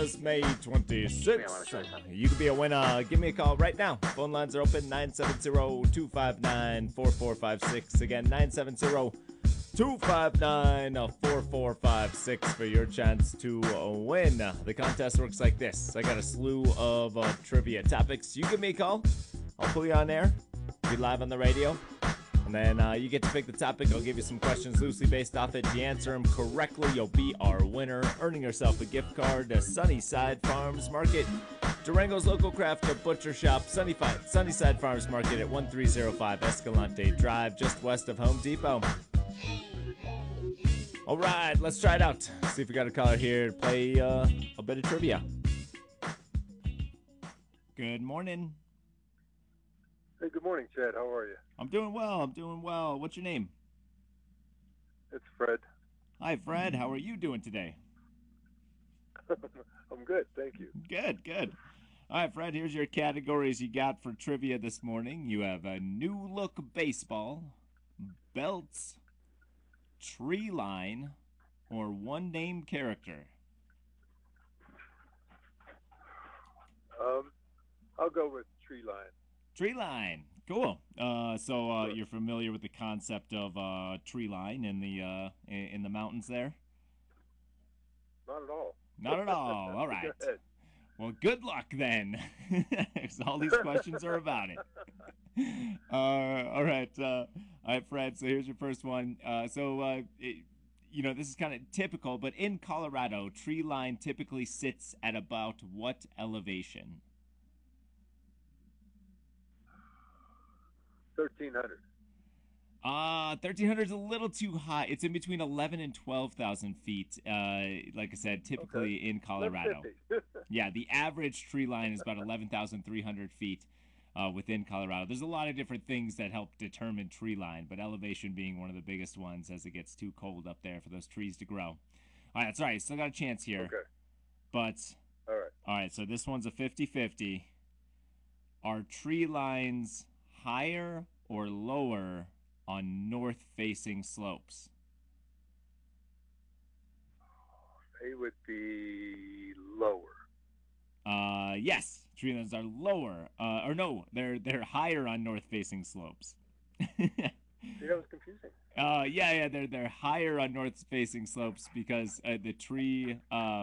is May 26th. You could be a winner. Give me a call right now. Phone lines are open 970-259-4456. Again, 970-259-4456 for your chance to win. The contest works like this. I got a slew of trivia topics. You give me a call. I'll pull you on air. Be live on the radio. And then you get to pick the topic. I'll give you some questions loosely based off it. If you answer them correctly, you'll be our winner, earning yourself a gift card to Sunnyside Farms Market, Durango's local craft butcher shop, Sunnyside Farms Market at 1305 Escalante Drive, just west of Home Depot. All right, let's try it out. See if we got a caller here to play a bit of trivia. Good morning. Hey, good morning, Chad. How are you? I'm doing well. What's your name? It's Fred. Hi, Fred. How are you doing today? I'm good, thank you. Good. All right, Fred, here's your categories you got for trivia this morning. You have a new look baseball, belts, tree line, or one name character. I'll go with tree line. Tree line. Cool. So you're familiar with the concept of tree line in the mountains there? Not at all. Not at all. All right. Go ahead. Well, good luck then. 'Cause all these questions are about it. All right, Fred. So here's your first one. This is kind of typical, but in Colorado, tree line typically sits at about what elevation? 1,300. 1,300 is a little too high. It's in between 11 and 12,000 feet. Like I said, typically in Colorado. 150. Yeah, the average tree line is about 11,300 feet within Colorado. There's a lot of different things that help determine tree line, but elevation being one of the biggest ones as it gets too cold up there for those trees to grow. All right, that's all right. Still got a chance here. Okay. But, All right, so this one's a 50-50. Are tree lines higher or lower on north-facing slopes? They would be lower. Yes, tree lines are lower. They're higher on north-facing slopes. See, that was confusing. Yeah, they're higher on north-facing slopes because the tree.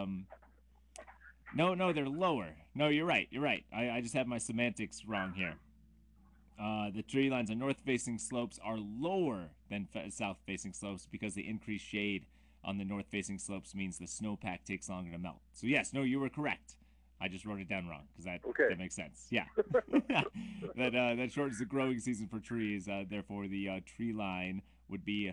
No, they're lower. No, you're right. I just have my semantics wrong here. The tree lines on north-facing slopes are lower than south-facing slopes because the increased shade on the north-facing slopes means the snowpack takes longer to melt. So yes, no, you were correct. I just wrote it down wrong because that makes sense. Yeah, that shortens the growing season for trees. Therefore, the tree line would be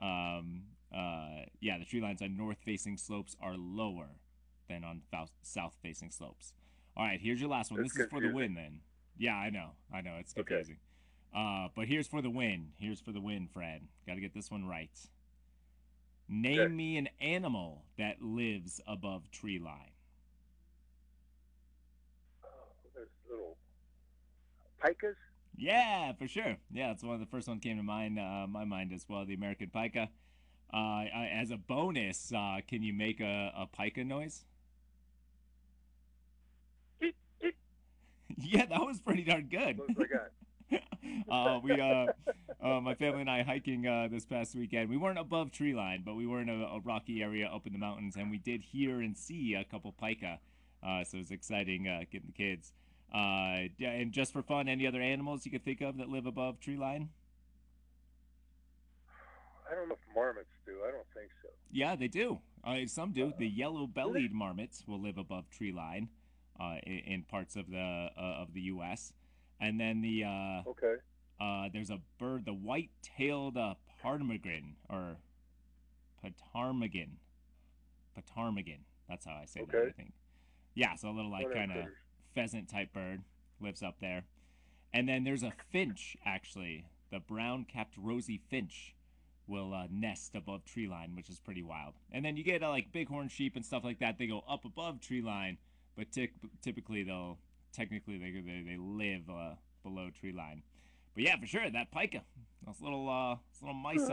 the tree lines on north-facing slopes are lower than on south-facing slopes. All right, here's your last one. That's this is confusing. for the win then. Yeah, I know. It's confusing. But here's for the win. Fred. Got to get this one right. Name me an animal that lives above tree line. There's little pikas. Yeah, for sure. Yeah, that's one of the first one came to mind, my mind as well. The American pika. As a bonus, can you make a pika noise? Yeah, that was pretty darn good. Close I got. My family and I hiking this past weekend. We weren't above tree line, but we were in a rocky area up in the mountains, and we did hear and see a couple pika. So it was exciting getting the kids. And just for fun, any other animals you could think of that live above tree line? I don't know if marmots do. I don't think so. Yeah, they do. Some do. The yellow-bellied marmots will live above tree line in parts of the U.S. And then there's a bird, the white-tailed ptarmigan or ptarmigan. That's how I say that, I think. Yeah, so a little kind of pheasant-type bird lives up there. And then there's a finch, actually. The brown-capped rosy finch will nest above tree line, which is pretty wild. And then you get bighorn sheep and stuff like that. They go up above tree line, but typically they live below tree line. But yeah, for sure, that pika, those little mice